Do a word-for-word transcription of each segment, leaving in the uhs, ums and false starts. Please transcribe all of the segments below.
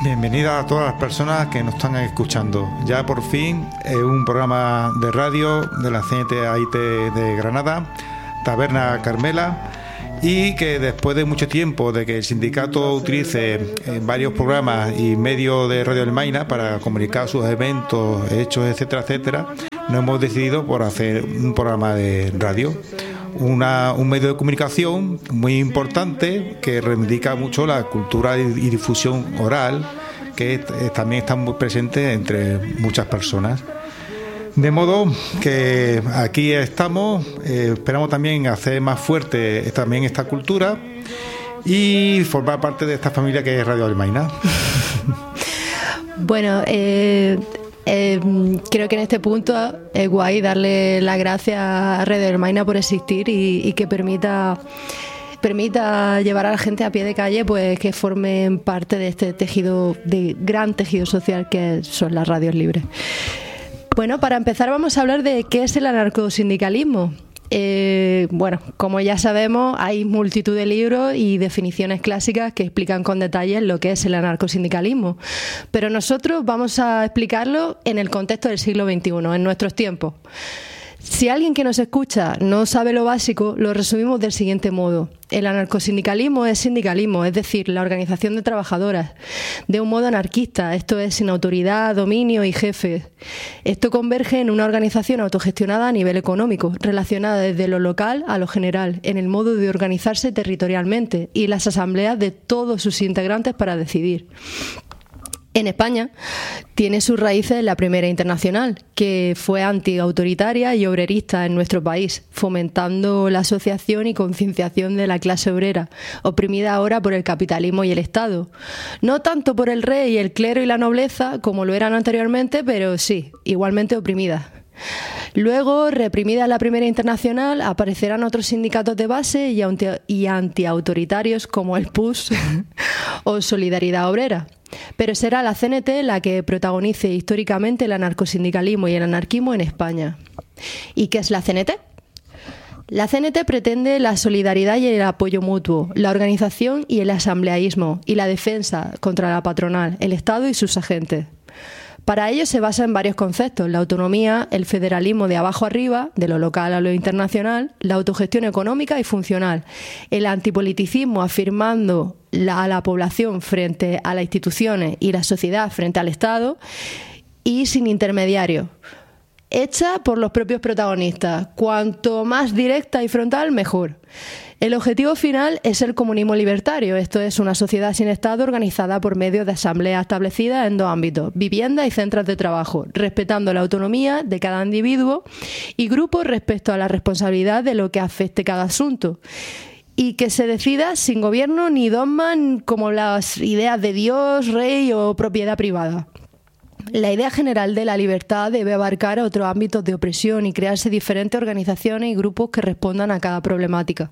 Bienvenida a todas las personas que nos están escuchando. Ya por fin es un programa de radio de la C N T A I T de Granada, Taberna Carmela, y que después de mucho tiempo de que el sindicato utilice en varios programas y medios de Radio El Maina para comunicar sus eventos, hechos, etcétera, etcétera, nos hemos decidido por hacer un programa de radio. Una, un medio de comunicación muy importante que reivindica mucho la cultura y difusión oral, que eh, también está muy presente entre muchas personas. De modo que aquí estamos, eh, esperamos también hacer más fuerte también esta cultura y formar parte de esta familia que es Radio Almaina. Bueno, eh... Eh, creo que en este punto es guay darle las gracias a Radio Hermaina por existir y, y que permita permita llevar a la gente a pie de calle, pues que formen parte de este tejido, de gran tejido social que son las radios libres. Bueno, para empezar vamos a hablar de qué es el anarcosindicalismo. Eh, bueno, como ya sabemos, hay multitud de libros y definiciones clásicas que explican con detalle lo que es el anarcosindicalismo, pero nosotros vamos a explicarlo en el contexto del siglo veintiuno, en nuestros tiempos. Si alguien que nos escucha no sabe lo básico, lo resumimos del siguiente modo. El anarcosindicalismo es sindicalismo, es decir, la organización de trabajadoras, de un modo anarquista, esto es sin autoridad, dominio y jefes. Esto converge en una organización autogestionada a nivel económico, relacionada desde lo local a lo general, en el modo de organizarse territorialmente y las asambleas de todos sus integrantes para decidir. En España tiene sus raíces en la Primera Internacional, que fue antiautoritaria y obrerista en nuestro país, fomentando la asociación y concienciación de la clase obrera, oprimida ahora por el capitalismo y el Estado. No tanto por el rey, el clero y la nobleza, como lo eran anteriormente, pero sí, igualmente oprimida. Luego, reprimida la Primera Internacional, aparecerán otros sindicatos de base y, anti y antiautoritarios como el P U S o Solidaridad Obrera. Pero será la C N T la que protagonice históricamente el anarcosindicalismo y el anarquismo en España. ¿Y qué es la C N T? La C N T pretende la solidaridad y el apoyo mutuo, la organización y el asambleísmo, y la defensa contra la patronal, el Estado y sus agentes. Para ello se basa en varios conceptos: la autonomía, el federalismo de abajo arriba, de lo local a lo internacional, la autogestión económica y funcional, el antipoliticismo afirmando la, a la población frente a las instituciones y la sociedad frente al Estado, y sin intermediarios, hecha por los propios protagonistas. Cuanto más directa y frontal, mejor. El objetivo final es el comunismo libertario, esto es una sociedad sin Estado organizada por medio de asambleas establecidas en dos ámbitos: vivienda y centros de trabajo, respetando la autonomía de cada individuo y grupo respecto a la responsabilidad de lo que afecte cada asunto, y que se decida sin gobierno ni dogma como las ideas de Dios, rey o propiedad privada. La idea general de la libertad debe abarcar otros ámbitos de opresión y crearse diferentes organizaciones y grupos que respondan a cada problemática.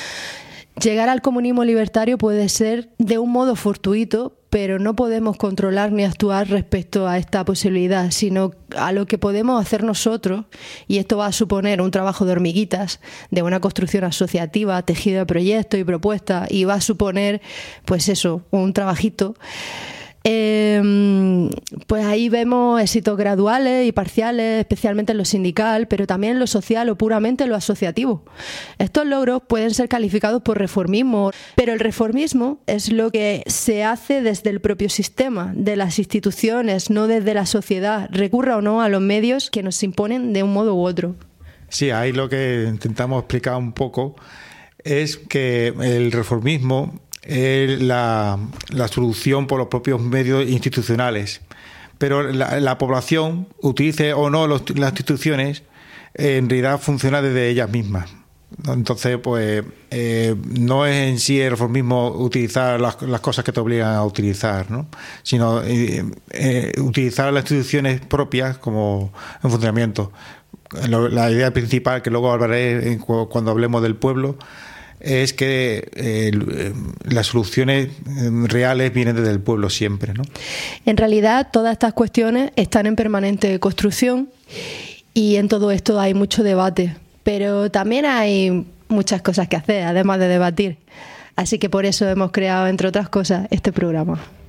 Llegar al comunismo libertario puede ser de un modo fortuito, pero no podemos controlar ni actuar respecto a esta posibilidad, sino a lo que podemos hacer nosotros, y esto va a suponer un trabajo de hormiguitas, de una construcción asociativa, tejido de proyectos y propuestas, y va a suponer, pues eso, un trabajito. Eh, pues ahí vemos éxitos graduales y parciales, especialmente en lo sindical, pero también en lo social o puramente en lo asociativo. Estos logros pueden ser calificados por reformismo, pero el reformismo es lo que se hace desde el propio sistema, de las instituciones, no desde la sociedad, recurra o no a los medios que nos imponen de un modo u otro. Sí, ahí lo que intentamos explicar un poco es que el reformismo es la, la solución por los propios medios institucionales, pero la, la población, utilice o no los, las instituciones, en realidad funciona desde ellas mismas. Entonces, pues eh, no es en sí el reformismo utilizar las, las cosas que te obligan a utilizar, ¿no? Sino eh, eh, utilizar las instituciones propias como en funcionamiento. La idea principal, que luego hablaré en, cuando hablemos del pueblo, es que eh, las soluciones reales vienen desde el pueblo siempre, ¿no? En realidad, todas estas cuestiones están en permanente construcción y en todo esto hay mucho debate, pero también hay muchas cosas que hacer, además de debatir. Así que por eso hemos creado, entre otras cosas, este programa.